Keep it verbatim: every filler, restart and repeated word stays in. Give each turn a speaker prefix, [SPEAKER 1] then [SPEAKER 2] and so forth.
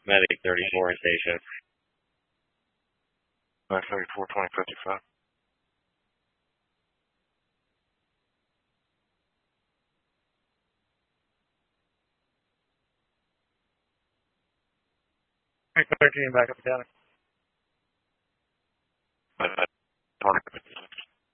[SPEAKER 1] Medic thirty-four station.
[SPEAKER 2] nine thirty-four, twenty fifty-five.
[SPEAKER 3] thirteen back up the county.
[SPEAKER 2] twenty